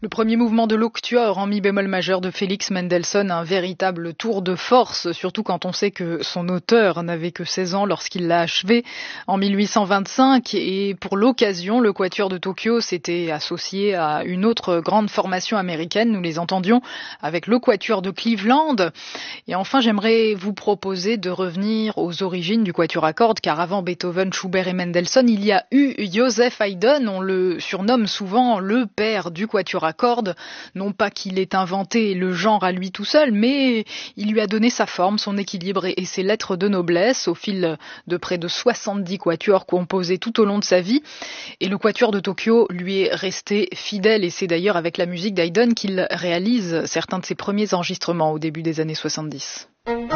Le premier mouvement de l'Octuor en mi bémol majeur de Félix Mendelssohn, un véritable tour de force, surtout quand on sait que son auteur n'avait que 16 ans lorsqu'il l'a achevé en 1825. Et pour l'occasion, le Quatuor de Tokyo s'était associé à une autre grande formation américaine, nous les entendions, avec le Quatuor de Cleveland. Et enfin, j'aimerais vous proposer de revenir aux origines du Quatuor à cordes, car avant Beethoven, Schubert et Mendelssohn, il y a eu Joseph Haydn, on le surnomme souvent le père du Quatuor à cordes, non pas qu'il ait inventé le genre à lui tout seul, mais il lui a donné sa forme, son équilibre et ses lettres de noblesse au fil de près de 70 quatuors composés tout au long de sa vie. Et le Quatuor de Tokyo lui est resté fidèle, et c'est d'ailleurs avec la musique d'Haydn qu'il réalise certains de ses premiers enregistrements au début des années 70.